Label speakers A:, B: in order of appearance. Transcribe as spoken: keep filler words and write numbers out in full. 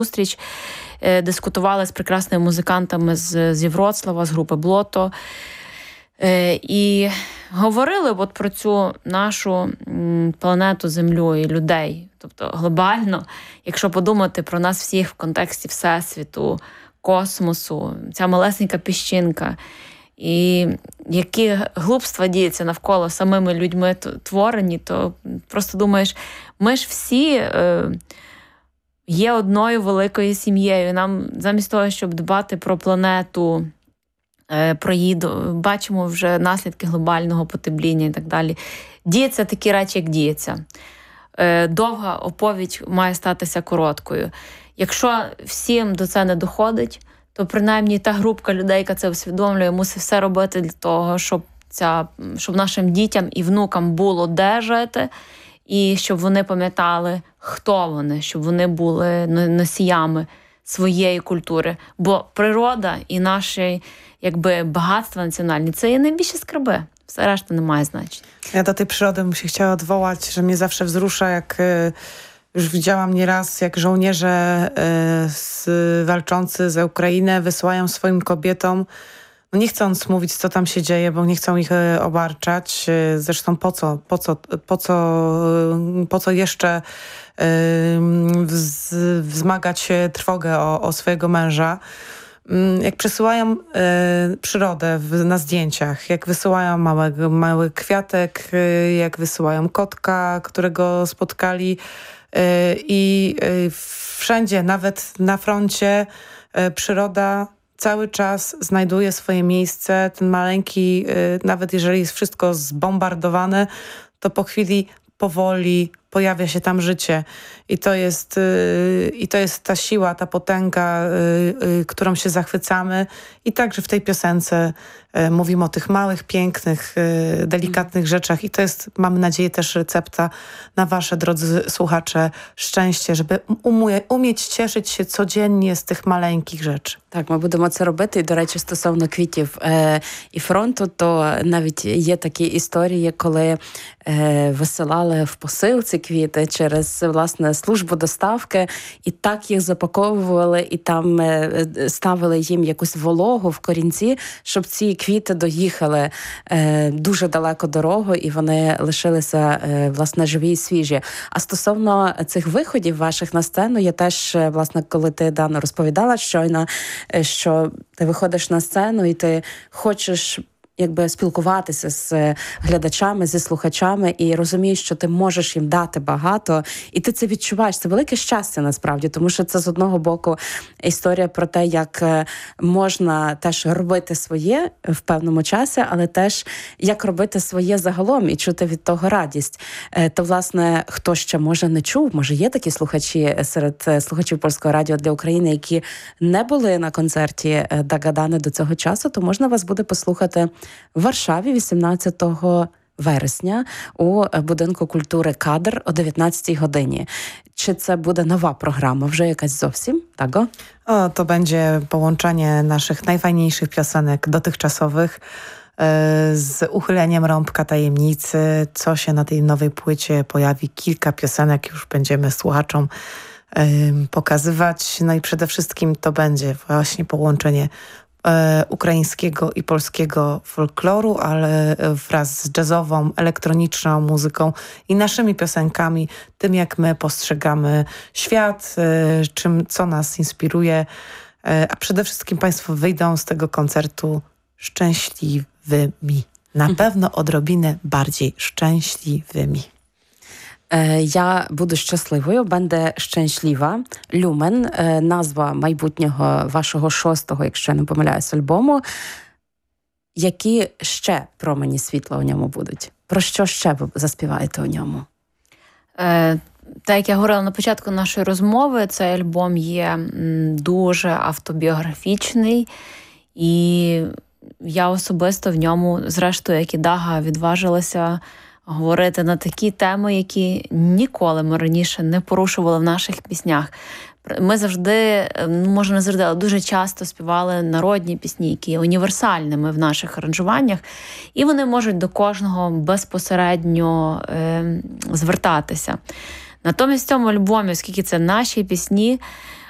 A: зустріч, дискутували з прекрасними музикантами з, з Євроцлава, з групи Блото. І говорили от про цю нашу планету Землю і людей. Тобто глобально, якщо подумати про нас всіх в контексті Всесвіту, космосу, ця малесенька піщинка, і які глупства діються навколо самими людьми творені, то просто думаєш, ми ж всі е, є одною великою сім'єю. Нам замість того, щоб дбати про планету, е, про її, бачимо вже наслідки глобального потепління і так далі. Діються такі речі, як діються. Е, довга оповідь має статися короткою. Якщо всім до це не доходить, то принаймні та групка людей, яка це усвідомлює, мусить все робити для того, щоб, ця, щоб нашим дітям і внукам було де жити, і щоб вони пам'ятали, хто вони, щоб вони були носіями своєї культури. Бо природа і наші якби, багатства nacionalne, це є najbliższe skarby. Все решта nie ma znaczenia.
B: Ja do tej przyrody bym się chciała odwołać, że mnie zawsze wzrusza, jak już widziałam nieraz, jak żołnierze y, walczący za Ukrainę wysyłają swoim kobietom, no nie chcąc mówić, co tam się dzieje, bo nie chcą ich y, obarczać. Y, zresztą po co, po co, po co, y, po co jeszcze y, wz, wzmagać trwogę o, o swojego męża. Jak przesyłają y, przyrodę w, na zdjęciach, jak wysyłają mały, mały kwiatek, y, jak wysyłają kotka, którego spotkali, i wszędzie, nawet na froncie, przyroda cały czas znajduje swoje miejsce. Ten maleńki, nawet jeżeli jest wszystko zbombardowane, to po chwili powoli pojawia się tam życie. I to jest, i to jest ta siła, ta potęga, którą się zachwycamy. I także w tej piosence mówimy o tych małych, pięknych, delikatnych rzeczach. I to jest, mamy nadzieję, też recepta na wasze, drodzy słuchacze, szczęście, żeby umie, umieć cieszyć się codziennie z tych maleńkich rzeczy.
C: Так, ми будемо це робити. І, до речі, стосовно квітів е, і фронту, то навіть є такі історії, коли е, висилали в посилці квіти через, власне, службу доставки, і так їх запаковували, і там е, ставили їм якусь вологу в корінці, щоб ці квіти доїхали е, дуже далеко дорогу, і вони лишилися, е, власне, живі і свіжі. А стосовно цих виходів ваших на сцену, я теж, власне, коли ти, Дано, розповідала щойно, що ти виходиш на сцену і ти хочеш якби спілкуватися з глядачами, зі слухачами і розумієш, що ти можеш їм дати багато, і ти це відчуваєш. Це велике щастя, насправді, тому що це з одного боку історія про те, як можна теж робити своє в певному часі, але теж як робити своє загалом і чути від того радість. То, власне, хто ще, може, не чув, може, є такі слухачі серед слухачів Польського радіо для України, які не були на концерті Дагадани до цього часу, то можна вас буде послухати в Варшаві вісімнадцятого вересня у Будинку культури «Кадр» о дев'ятнадцятій годині. Czy це буде nowa programa, вже якась зовсім, tak?
B: O, to będzie połączenie naszych najfajniejszych piosenek dotychczasowych z uchyleniem rąbka tajemnicy, co się na tej nowej płycie pojawi. Kilka piosenek już będziemy słuchaczom pokazywać. No i przede wszystkim to będzie właśnie połączenie E, ukraińskiego i polskiego folkloru, ale wraz z jazzową, elektroniczną muzyką i naszymi piosenkami, tym jak my postrzegamy świat, e, czym, co nas inspiruje, e, a przede wszystkim Państwo wyjdą z tego koncertu szczęśliwymi. Na mhm. pewno odrobinę bardziej szczęśliwymi.
C: Я буду щасливою, буде щаслива. Люмен, назва майбутнього вашого шостого, якщо я не помиляюсь, альбому. Які ще промені світла у ньому будуть? Про що ще ви заспіваєте у ньому?
A: Е, так, як я говорила на початку нашої розмови, цей альбом є дуже автобіографічний, і я особисто в ньому, зрештою, як і Дага, відважилася говорити на такі теми, які ніколи ми раніше не порушували в наших піснях. Ми завжди, може не завжди, але дуже часто співали народні пісні, які є універсальними в наших аранжуваннях, і вони можуть до кожного безпосередньо е, звертатися. Натомість в цьому альбомі, оскільки це наші пісні,